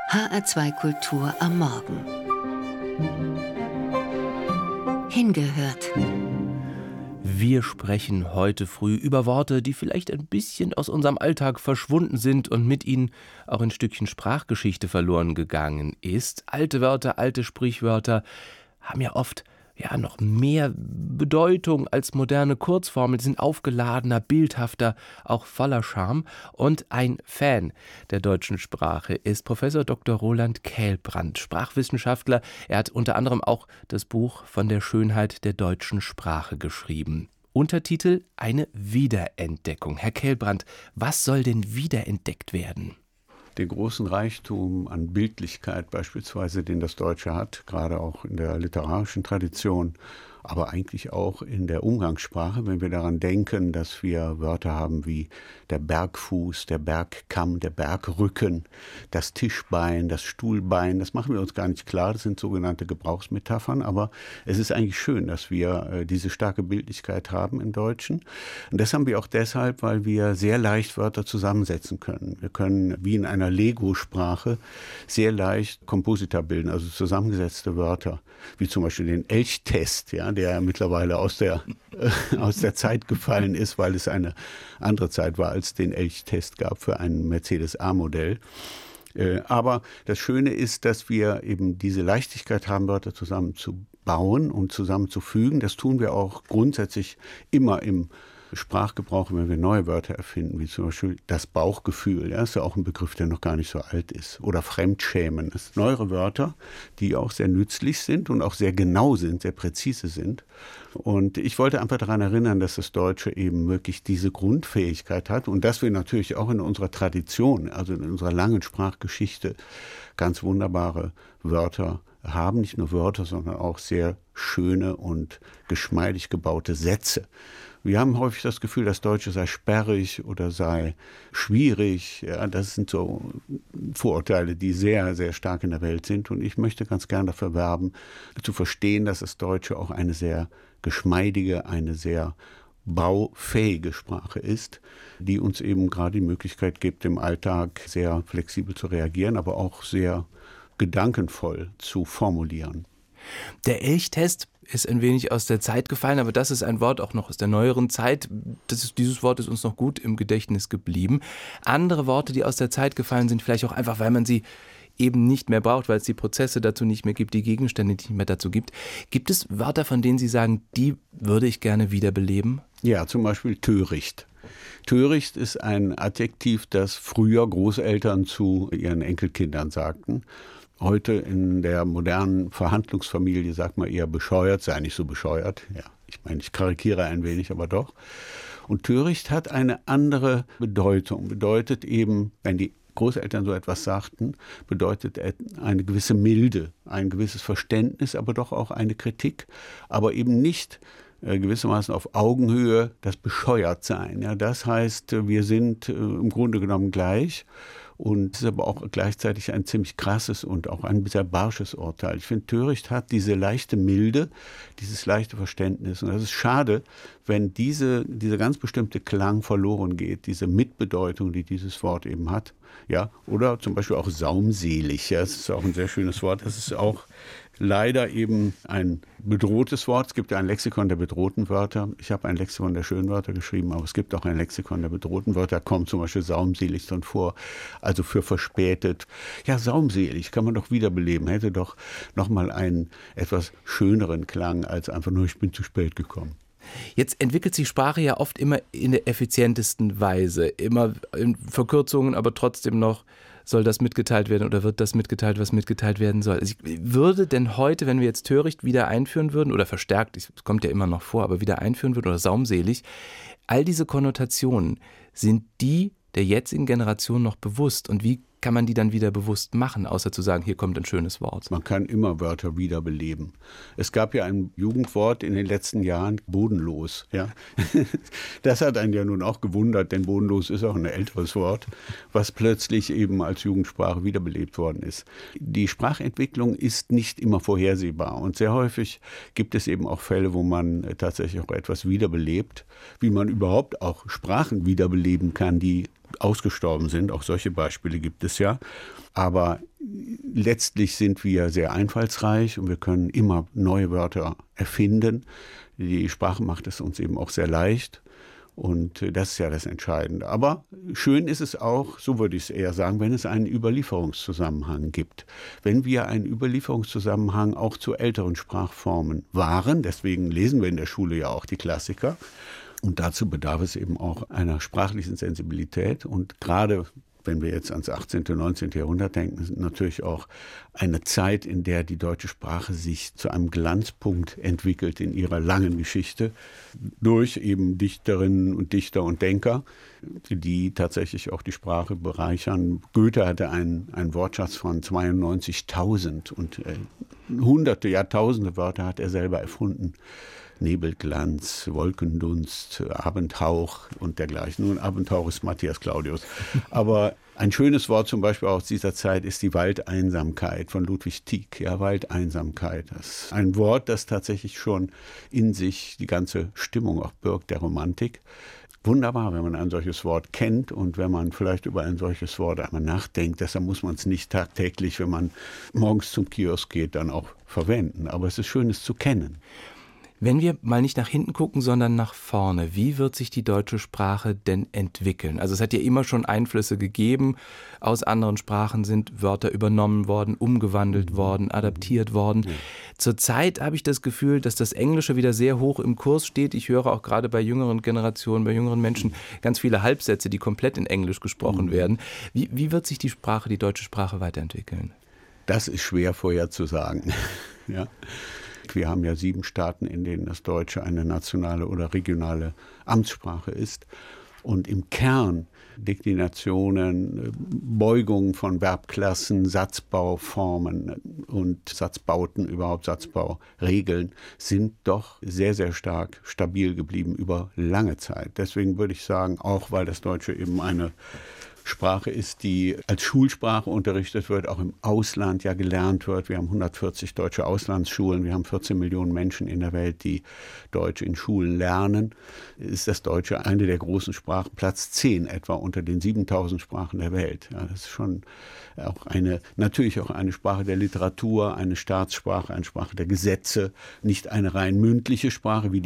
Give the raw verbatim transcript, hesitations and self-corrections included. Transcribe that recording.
H R zwei Kultur am Morgen. Hingehört. Wir sprechen heute früh über Worte, die vielleicht ein bisschen aus unserem Alltag verschwunden sind und mit ihnen auch ein Stückchen Sprachgeschichte verloren gegangen ist. Alte Wörter, alte Sprichwörter haben ja oft ja noch mehr Bedeutung als moderne Kurzformeln, sind aufgeladener, bildhafter, auch voller Charme. Und ein Fan der deutschen Sprache ist Professor Doktor Roland Kehlbrand, Sprachwissenschaftler. Er hat unter anderem auch das Buch von der Schönheit der deutschen Sprache geschrieben. Untertitel: Eine Wiederentdeckung. Herr Kehlbrand, was soll denn wiederentdeckt werden? Den großen Reichtum an Bildlichkeit beispielsweise, den das Deutsche hat, gerade auch in der literarischen Tradition, aber eigentlich auch in der Umgangssprache, wenn wir daran denken, dass wir Wörter haben wie der Bergfuß, der Bergkamm, der Bergrücken, das Tischbein, das Stuhlbein. Das machen wir uns gar nicht klar, das sind sogenannte Gebrauchsmetaphern, aber es ist eigentlich schön, dass wir äh, diese starke Bildlichkeit haben im Deutschen. Und das haben wir auch deshalb, weil wir sehr leicht Wörter zusammensetzen können. Wir können wie in einer Lego-Sprache sehr leicht Komposita bilden, also zusammengesetzte Wörter, wie zum Beispiel den Elchtest, ja, der mittlerweile aus der, äh, aus der Zeit gefallen ist, weil es eine andere Zeit war, als den Elchtest gab für ein Mercedes A-Modell. Äh, aber das Schöne ist, dass wir eben diese Leichtigkeit haben, Wörter zusammenzubauen und zusammenzufügen. Das tun wir auch grundsätzlich immer im Sprachgebrauch, wenn wir neue Wörter erfinden, wie zum Beispiel das Bauchgefühl. Ja, ist ja auch ein Begriff, der noch gar nicht so alt ist. Oder Fremdschämen. Das sind neuere Wörter, die auch sehr nützlich sind und auch sehr genau sind, sehr präzise sind. Und ich wollte einfach daran erinnern, dass das Deutsche eben wirklich diese Grundfähigkeit hat und dass wir natürlich auch in unserer Tradition, also in unserer langen Sprachgeschichte, ganz wunderbare Wörter haben. Nicht nur Wörter, sondern auch sehr schöne und geschmeidig gebaute Sätze. Wir haben häufig das Gefühl, das Deutsche sei sperrig oder sei schwierig. Ja, das sind so Vorurteile, die sehr, sehr stark in der Welt sind. Und ich möchte ganz gern dafür werben, zu verstehen, dass das Deutsche auch eine sehr geschmeidige, eine sehr baufähige Sprache ist, die uns eben gerade die Möglichkeit gibt, im Alltag sehr flexibel zu reagieren, aber auch sehr gedankenvoll zu formulieren. Der Elchtest ist ein wenig aus der Zeit gefallen, aber das ist ein Wort auch noch aus der neueren Zeit. Das ist, dieses Wort ist uns noch gut im Gedächtnis geblieben. Andere Worte, die aus der Zeit gefallen sind, vielleicht auch einfach, weil man sie eben nicht mehr braucht, weil es die Prozesse dazu nicht mehr gibt, die Gegenstände nicht mehr dazu gibt. Gibt es Wörter, von denen Sie sagen, die würde ich gerne wiederbeleben? Ja, zum Beispiel töricht. Töricht ist ein Adjektiv, das früher Großeltern zu ihren Enkelkindern sagten. Heute in der modernen Verhandlungsfamilie sagt man eher bescheuert, sei nicht so bescheuert. Ja, ich meine, ich karikiere ein wenig, aber doch. Und töricht hat eine andere Bedeutung. Bedeutet eben, wenn die Großeltern so etwas sagten, bedeutet eine gewisse Milde, ein gewisses Verständnis, aber doch auch eine Kritik, aber eben nicht äh, gewissermaßen auf Augenhöhe das Bescheuertsein. Ja, das heißt, wir sind äh, im Grunde genommen gleich. Und es ist aber auch gleichzeitig ein ziemlich krasses und auch ein sehr barsches Urteil. Ich finde, töricht hat diese leichte Milde, dieses leichte Verständnis. Und das ist schade, wenn diese, dieser ganz bestimmte Klang verloren geht, diese Mitbedeutung, die dieses Wort eben hat. Ja, oder zum Beispiel auch saumselig. Ja, das ist auch ein sehr schönes Wort. Das ist auch leider eben ein bedrohtes Wort. Es gibt ja ein Lexikon der bedrohten Wörter. Ich habe ein Lexikon der schönen Wörter geschrieben, aber es gibt auch ein Lexikon der bedrohten Wörter. Da kommt zum Beispiel saumselig drin vor, also für verspätet. Ja, saumselig kann man doch wiederbeleben. Hätte doch nochmal einen etwas schöneren Klang als einfach nur, ich bin zu spät gekommen. Jetzt entwickelt sich Sprache ja oft immer in der effizientesten Weise. Immer in Verkürzungen, aber trotzdem noch soll das mitgeteilt werden oder wird das mitgeteilt, was mitgeteilt werden soll. Also ich würde denn heute, wenn wir jetzt töricht wieder einführen würden oder verstärkt, es kommt ja immer noch vor, aber wieder einführen würden oder saumselig, all diese Konnotationen, sind die der jetzigen Generation noch bewusst? Und wie kann man die dann wieder bewusst machen, außer zu sagen, hier kommt ein schönes Wort? Man kann immer Wörter wiederbeleben. Es gab ja ein Jugendwort in den letzten Jahren, bodenlos. Ja? Das hat einen ja nun auch gewundert, denn bodenlos ist auch ein älteres Wort, was plötzlich eben als Jugendsprache wiederbelebt worden ist. Die Sprachentwicklung ist nicht immer vorhersehbar und sehr häufig gibt es eben auch Fälle, wo man tatsächlich auch etwas wiederbelebt, wie man überhaupt auch Sprachen wiederbeleben kann, die ausgestorben sind. Auch solche Beispiele gibt es. es ja. Aber letztlich sind wir sehr einfallsreich und wir können immer neue Wörter erfinden. Die Sprache macht es uns eben auch sehr leicht. Und das ist ja das Entscheidende. Aber schön ist es auch, so würde ich es eher sagen, wenn es einen Überlieferungszusammenhang gibt. Wenn wir einen Überlieferungszusammenhang auch zu älteren Sprachformen wahren, deswegen lesen wir in der Schule ja auch die Klassiker. Und dazu bedarf es eben auch einer sprachlichen Sensibilität. Und gerade wenn wir jetzt ans achtzehnten und neunzehnten Jahrhundert denken, ist natürlich auch eine Zeit, in der die deutsche Sprache sich zu einem Glanzpunkt entwickelt in ihrer langen Geschichte durch eben Dichterinnen und Dichter und Denker, die tatsächlich auch die Sprache bereichern. Goethe hatte einen, einen Wortschatz von zweiundneunzigtausend und äh, hunderte, Jahrtausende Wörter hat er selber erfunden. Nebelglanz, Wolkendunst, Abendhauch und dergleichen. Nun, Abendhauch ist Matthias Claudius. Aber ein schönes Wort zum Beispiel aus dieser Zeit ist die Waldeinsamkeit von Ludwig Tieck. Ja, Waldeinsamkeit. Das ist ein Wort, das tatsächlich schon in sich die ganze Stimmung auch birgt, der Romantik. Wunderbar, wenn man ein solches Wort kennt und wenn man vielleicht über ein solches Wort einmal nachdenkt. Deshalb muss man es nicht tagtäglich, wenn man morgens zum Kiosk geht, dann auch verwenden. Aber es ist schön, es zu kennen. Wenn wir mal nicht nach hinten gucken, sondern nach vorne, wie wird sich die deutsche Sprache denn entwickeln? Also es hat ja immer schon Einflüsse gegeben. Aus anderen Sprachen sind Wörter übernommen worden, umgewandelt worden, adaptiert worden. Ja. Zurzeit habe ich das Gefühl, dass das Englische wieder sehr hoch im Kurs steht. Ich höre auch gerade bei jüngeren Generationen, bei jüngeren Menschen ganz viele Halbsätze, die komplett in Englisch gesprochen mhm. werden. Wie, wie wird sich die Sprache, die deutsche Sprache weiterentwickeln? Das ist schwer vorherzusagen. Ja. Wir haben ja sieben Staaten, in denen das Deutsche eine nationale oder regionale Amtssprache ist. Und im Kern Deklinationen, Beugungen von Verbklassen, Satzbauformen und Satzbauten, überhaupt Satzbauregeln sind doch sehr, sehr stark stabil geblieben über lange Zeit. Deswegen würde ich sagen, auch weil das Deutsche eben eine Sprache ist, die als Schulsprache unterrichtet wird, auch im Ausland ja gelernt wird. Wir haben hundertvierzig deutsche Auslandsschulen, wir haben vierzehn Millionen Menschen in der Welt, die Deutsch in Schulen lernen. Ist das Deutsche eine der großen Sprachen, Platz zehn etwa unter den siebentausend Sprachen der Welt. Ja, das ist schon auch eine, natürlich auch eine Sprache der Literatur, eine Staatssprache, eine Sprache der Gesetze, nicht eine rein mündliche Sprache wie die